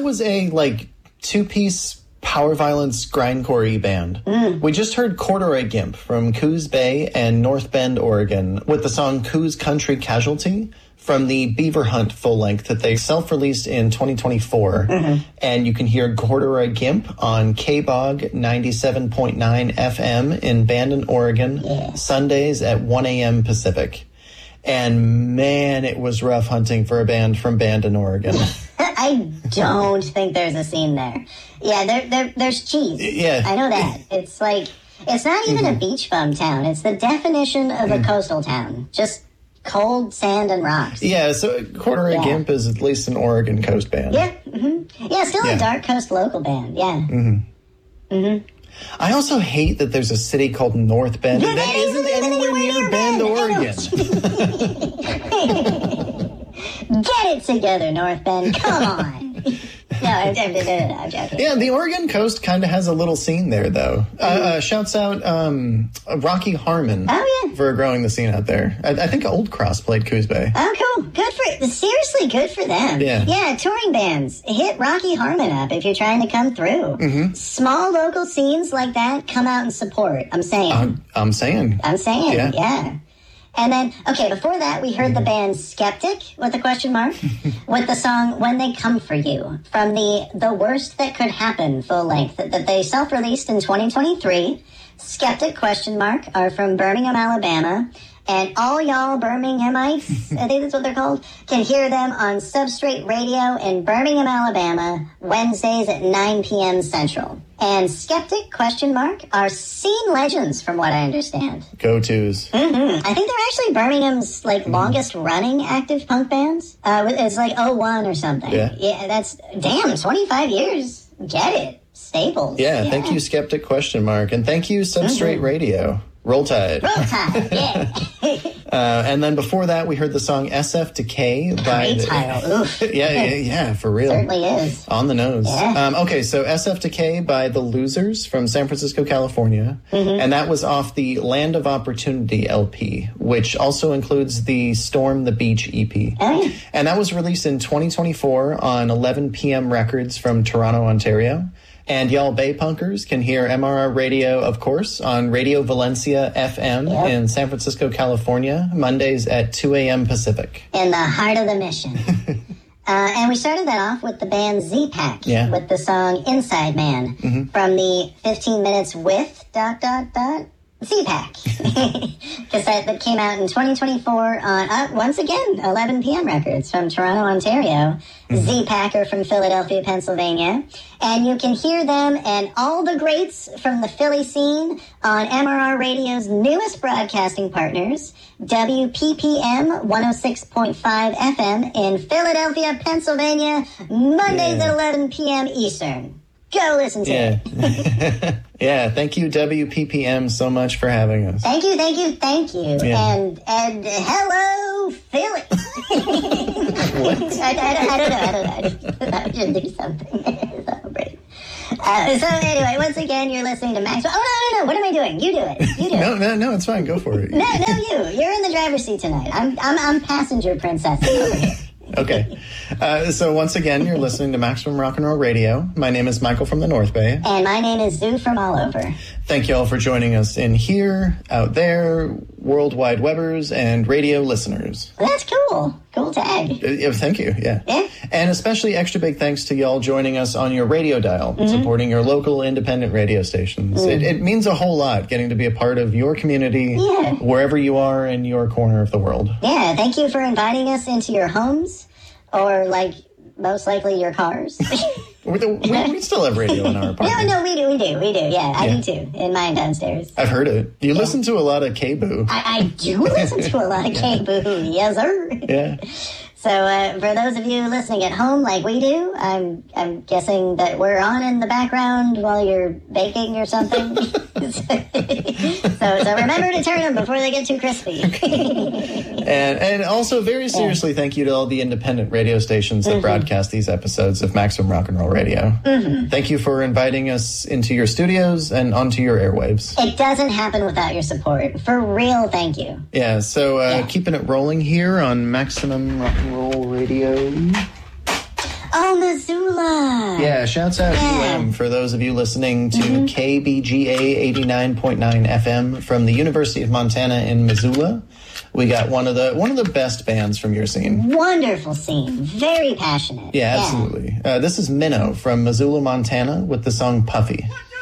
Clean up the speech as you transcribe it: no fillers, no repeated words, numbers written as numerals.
that was a, like, two-piece power violence grindcore band. We just heard Corduroy Gimp from Coos Bay and North Bend, Oregon, with the song Coos Country Casualty from the Beaver Hunt full length that they self-released in 2024. And you can hear Corduroy Gimp on KBOG 97.9 FM in Bandon, Oregon, Sundays at 1 a.m. Pacific. And man, it was rough hunting for a band from Bandon, Oregon. I don't think there's a scene there. Yeah, there's cheese. Yeah. I know that. It's like, it's not even a beach bum town. It's the definition of a coastal town. Just cold sand and rocks. Yeah, so Corduroy Gimp is at least an Oregon coast band. Yeah, yeah, still a dark coast local band, yeah. I also hate that there's a city called North Bend that isn't anywhere near Bend, Oregon. Get it together, North Bend. Come on. No, I'm joking. Yeah, the Oregon coast kind of has a little scene there, though. Shouts out Rocky Harmon for growing the scene out there. I think Old Cross played Coos Bay. Oh, cool. Seriously, good for them. Yeah, touring bands. Hit Rocky Harmon up if you're trying to come through. Small local scenes like that, come out and support. I'm saying. I'm saying, yeah. And then, okay, before that, we heard the band Skeptic, with a question mark, with the song When They Come For You, from the Worst That Could Happen full length that they self-released in 2023. Skeptic, question mark, are from Birmingham, Alabama. And all y'all Birminghamites, I think that's what they're called, can hear them on Substrate Radio in Birmingham, Alabama, Wednesdays at 9 p.m. Central. And Skeptic, question mark, are scene legends, from what I understand. Go-tos. I think they're actually Birmingham's, like, longest-running active punk bands. It's like 01 or something. Yeah, that's, damn, 25 years. Get it. Staples. Yeah, thank you, Skeptic, question mark. And thank you, Substrate Radio. Roll Tide. Roll Tide, yeah. And then before that, we heard the song SF Decay by... Great title. Oof. yeah, for real. Certainly is. On the nose. Yeah. Okay, so SF Decay by The Losers from San Francisco, California. And that was off the Land of Opportunity LP, which also includes the Storm the Beach EP. And that was released in 2024 on 11 p.m. Records from Toronto, Ontario. And y'all Bay Punkers can hear MRR Radio, of course, on Radio Valencia FM in San Francisco, California, Mondays at 2 a.m. Pacific. In the heart of the mission. And we started that off with the band Z-Pack with the song Inside Man from the 15 Minutes with ... Z-Pack. Cassette that came out in 2024 on, once again, 11 p.m. Records from Toronto, Ontario. Z-Packer from Philadelphia, Pennsylvania. And you can hear them and all the greats from the Philly scene on MRR Radio's newest broadcasting partners, WPPM 106.5 FM in Philadelphia, Pennsylvania, Mondays at 11 p.m. Eastern. Go listen to it. Yeah, thank you, WPPM, so much for having us. Thank you. Yeah. And hello, Philly. I don't know. I should do something. So anyway, once again, you're listening to Max. Oh, no. What am I doing? You do it. No, it's fine. Go for it. No, you. You're in the driver's seat tonight. I'm passenger princess over here. Okay. So once again, you're listening to Maximum Rock and Roll Radio. My name is Michael from the North Bay. And my name is Zoo from all over. Thank you all for joining us in here, out there, worldwide webbers, and radio listeners. That's cool. Cool tag. Thank you, yeah. And especially extra big thanks to y'all joining us on your radio dial, supporting your local independent radio stations. It means a whole lot getting to be a part of your community, wherever you are in your corner of the world. Yeah, thank you for inviting us into your homes, or, like, most likely your cars. We still have radio in our apartment. No, we do. Yeah, I do too, in mine downstairs. I've heard it. You listen to a lot of K-Boo. I do listen to a lot of K-Boo. Yes, sir. Yeah. So for those of you listening at home like we do, I'm guessing that we're on in the background while you're baking or something. so remember to turn them before they get too crispy. And also, very seriously, thank you to all the independent radio stations that broadcast these episodes of Maximum Rock and Roll Radio. Thank you for inviting us into your studios and onto your airwaves. It doesn't happen without your support. For real, thank you. Yeah, so keeping it rolling here on Maximum Rock and Roll Radio. Oh, Missoula. Yeah, shouts out UM for those of you listening to KBGA 89.9 FM from the University of Montana in Missoula. We got one of the best bands from your scene. Wonderful scene. Very passionate. Yeah, absolutely. This is Minnow from Missoula, Montana with the song Puffy.